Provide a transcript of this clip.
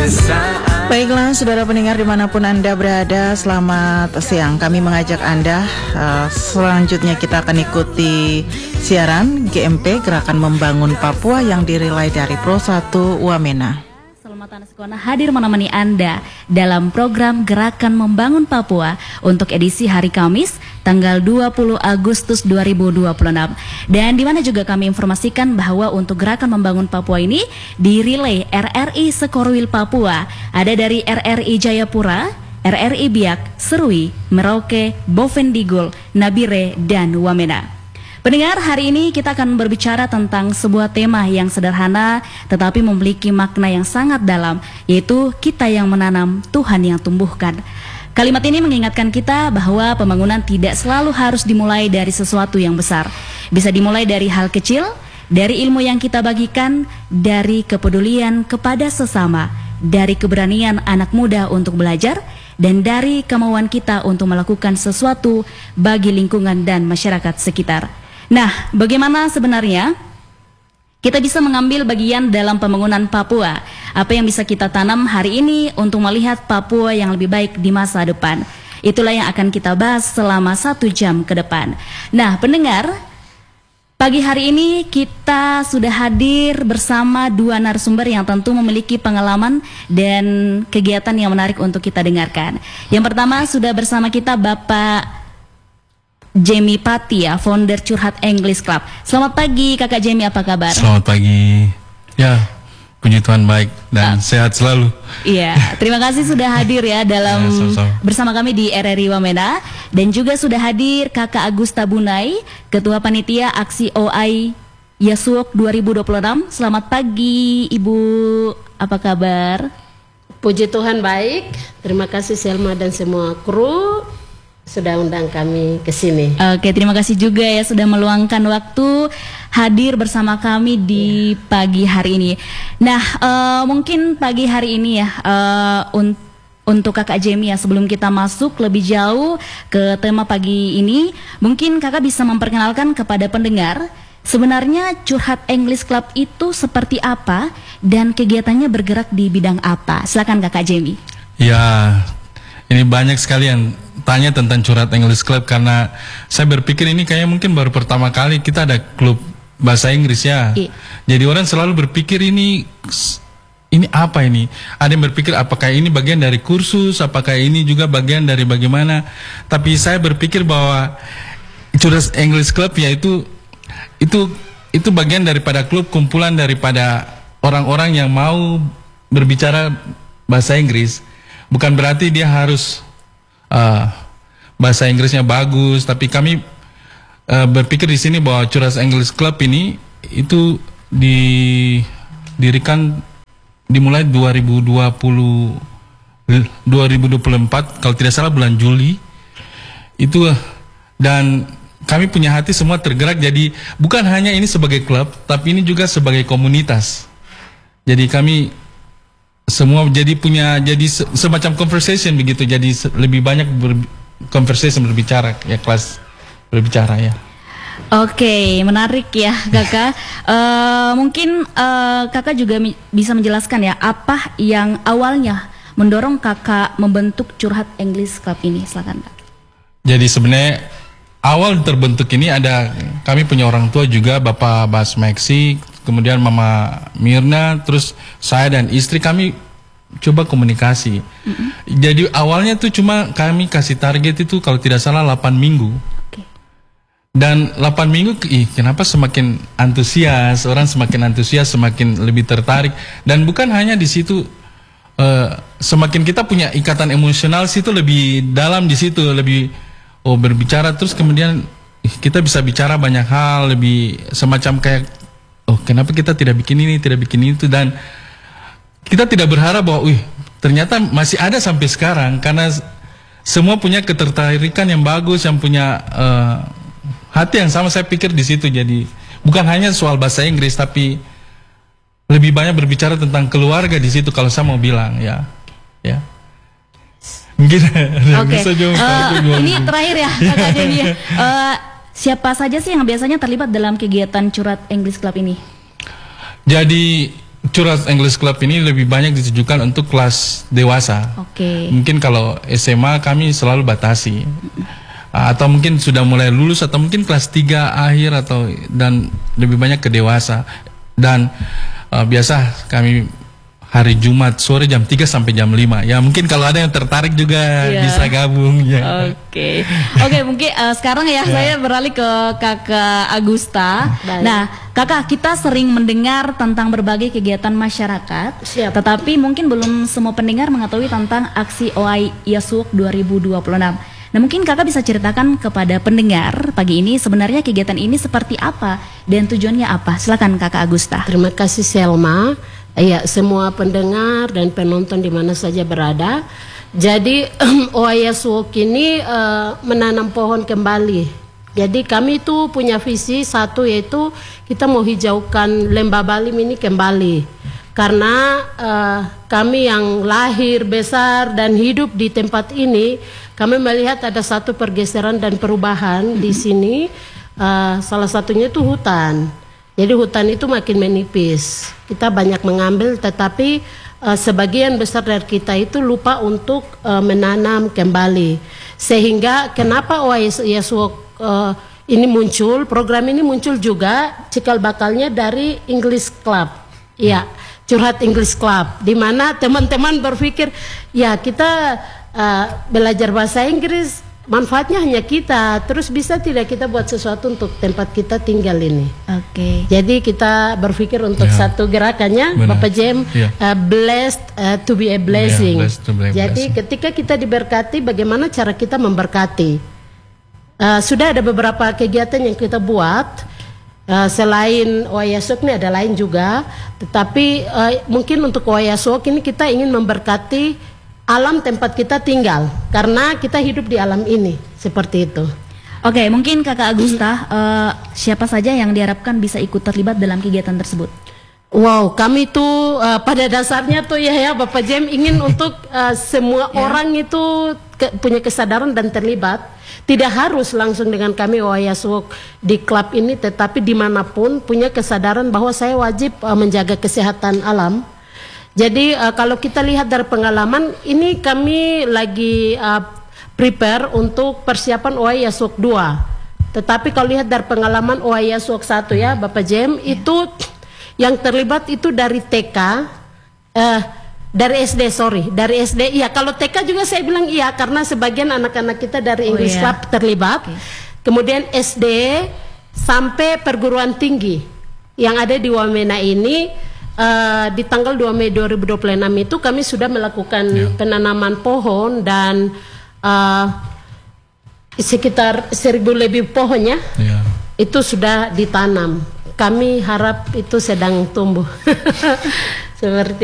Baiklah saudara pendengar dimanapun Anda berada, selamat siang. Kami mengajak Anda selanjutnya kita akan ikuti siaran GMP Gerakan Membangun Papua yang dirilai dari Pro 1 Wamena. Selamat Sekolah hadir menemani Anda dalam program Gerakan Membangun Papua untuk edisi hari Kamis tanggal 20 Agustus 2026. Dan di mana juga kami informasikan bahwa untuk Gerakan Membangun Papua ini dirilai RRI Sekorwil Papua, ada dari RRI Jayapura, RRI Biak, Serui, Merauke, Bovendigul, Nabire, dan Wamena. Pendengar, hari ini kita akan berbicara tentang sebuah tema yang sederhana tetapi memiliki makna yang sangat dalam, yaitu kita yang menanam, Tuhan yang tumbuhkan. Kalimat ini mengingatkan kita bahwa pembangunan tidak selalu harus dimulai dari sesuatu yang besar. Bisa dimulai dari hal kecil, dari ilmu yang kita bagikan, dari kepedulian kepada sesama, dari keberanian anak muda untuk belajar, dan dari kemauan kita untuk melakukan sesuatu bagi lingkungan dan masyarakat sekitar. Nah, bagaimana sebenarnya kita bisa mengambil bagian dalam pembangunan Papua? Apa yang bisa kita tanam hari ini untuk melihat Papua yang lebih baik di masa depan? Itulah yang akan kita bahas selama 1 jam ke depan. Nah, pendengar, pagi hari ini kita sudah hadir bersama 2 narasumber yang tentu memiliki pengalaman dan kegiatan yang menarik untuk kita dengarkan. Yang pertama sudah bersama kita Bapak Jamie Patia, founder Curhat English Club. Selamat pagi Kakak Jamie, apa kabar? Selamat pagi. Ya, puji Tuhan baik dan sehat selalu. Iya, terima kasih sudah hadir ya dalam bersama kami di RRI Wamena. Dan juga sudah hadir Kakak Agusta Bunai, Ketua Panitia Aksi OI Yasuok 2026. Selamat pagi Ibu, apa kabar? Puji Tuhan baik. Terima kasih Selma dan semua kru sudah undang kami ke sini. Oke, terima kasih juga ya sudah meluangkan waktu hadir bersama kami di pagi hari ini. Nah, mungkin pagi hari ini ya untuk Kakak Jamie ya, sebelum kita masuk lebih jauh ke tema pagi ini, mungkin Kakak bisa memperkenalkan kepada pendengar sebenarnya Curhat English Club itu seperti apa dan kegiatannya bergerak di bidang apa? Silakan Kakak Jamie. Ya, ini banyak sekali yang tanya tentang Curhat English Club karena saya berpikir ini kayaknya mungkin baru pertama kali kita ada klub bahasa Inggris ya. Jadi orang selalu berpikir ini apa ini? Ada yang berpikir apakah ini bagian dari kursus, apakah ini juga bagian dari bagaimana? Tapi saya berpikir bahwa Curhat English Club ya itu bagian daripada klub kumpulan daripada orang-orang yang mau berbicara bahasa Inggris. Bukan berarti dia harus bahasa Inggrisnya bagus, tapi kami berpikir di sini bahwa Curhat English Club ini itu didirikan dimulai 2024 kalau tidak salah bulan Juli itu, dan kami punya hati semua tergerak. Jadi bukan hanya ini sebagai klub, tapi ini juga sebagai komunitas. Jadi kami semua jadi semacam conversation begitu, jadi lebih banyak berbicara ya, kelas berbicara ya. Oke, menarik ya Kakak. Mungkin Kakak juga bisa menjelaskan ya apa yang awalnya mendorong Kakak membentuk Curhat English Club ini, silakan Kak. Jadi sebenarnya awal terbentuk ini ada kami punya orang tua juga, Bapak Bas Maxi, kemudian Mama Mirna, terus saya dan istri kami coba komunikasi. Jadi awalnya tuh cuma kami kasih target itu kalau tidak salah 8 minggu. Dan 8 minggu, kenapa semakin antusias, orang semakin antusias, semakin lebih tertarik. Dan bukan hanya di situ, semakin kita punya ikatan emosional situ lebih dalam di situ, lebih berbicara terus kemudian kita bisa bicara banyak hal, lebih semacam kayak kenapa kita tidak bikin ini, tidak bikin itu, dan kita tidak berharap bahwa ternyata masih ada sampai sekarang karena semua punya ketertarikan yang bagus, yang punya hati yang sama. Saya pikir di situ jadi bukan hanya soal bahasa Inggris tapi lebih banyak berbicara tentang keluarga di situ kalau saya mau bilang ya. Mungkin bisa ini terakhir ya Kakak Jamie. Siapa saja sih yang biasanya terlibat dalam kegiatan Curhat English Club ini? Jadi Curhat English Club ini lebih banyak ditujukan untuk kelas dewasa. Oke. Mungkin kalau SMA kami selalu batasi. Atau mungkin sudah mulai lulus atau mungkin kelas 3 akhir atau dan lebih banyak ke dewasa. Dan biasa kami hari Jumat sore jam 3 sampai jam 5. Ya mungkin kalau ada yang tertarik juga bisa gabung ya. Oke, mungkin sekarang ya saya beralih ke Kakak Agusta. Baik. Nah, Kakak, kita sering mendengar tentang berbagai kegiatan masyarakat, Siap. tetapi mungkin belum semua pendengar mengetahui tentang aksi OAI Yasuk 2026. Nah, mungkin Kakak bisa ceritakan kepada pendengar pagi ini sebenarnya kegiatan ini seperti apa dan tujuannya apa? Silakan Kakak Agusta. Terima kasih Selma. Ya, semua pendengar dan penonton di mana saja berada. Jadi OAS Walk ini menanam pohon kembali. Jadi kami itu punya visi satu, yaitu kita mau hijaukan Lembah Balim ini kembali. Karena kami yang lahir, besar dan hidup di tempat ini, kami melihat ada satu pergeseran dan perubahan di sini. Salah satunya itu hutan. Jadi hutan itu makin menipis. Kita banyak mengambil, tetapi sebagian besar dari kita itu lupa untuk menanam kembali. Sehingga kenapa OAS Walk ini muncul, program ini muncul juga cikal bakalnya dari English Club. Ya, Curhat English Club, di mana teman-teman berpikir, ya kita belajar bahasa Inggris, manfaatnya hanya kita, terus bisa tidak kita buat sesuatu untuk tempat kita tinggal ini. Oke. Jadi kita berpikir untuk satu gerakannya, Benar. Bapak Jem, blessed to be a blessing. Blessed to be a Jadi blessing. ketika kita diberkati, bagaimana cara kita memberkati? Sudah ada beberapa kegiatan yang kita buat. Selain Wayasuk ini ada lain juga, tetapi mungkin untuk Wayasuk ini kita ingin memberkati alam tempat kita tinggal, karena kita hidup di alam ini, seperti itu. Oke, mungkin Kakak Agusta, siapa saja yang diharapkan bisa ikut terlibat dalam kegiatan tersebut? Wow, kami tuh pada dasarnya tuh ya Bapak Jem ingin untuk semua orang itu punya kesadaran dan terlibat. Tidak harus langsung dengan kami OAS Walk di klub ini, tetapi dimanapun punya kesadaran bahwa saya wajib menjaga kesehatan alam. Jadi kalau kita lihat dari pengalaman ini, kami lagi prepare untuk persiapan OAS Walk 2. Tetapi kalau lihat dari pengalaman OAS Walk 1 ya Bapak Jem, itu yang terlibat itu dari TK, dari SD. Iya, kalau TK juga saya bilang iya, karena sebagian anak-anak kita dari English Club terlibat. Kemudian SD sampai perguruan tinggi yang ada di Wamena ini. Di tanggal 2 Mei 2026 itu kami sudah melakukan penanaman pohon dan sekitar 1.000 lebih pohonnya itu sudah ditanam. Kami harap itu sedang tumbuh seperti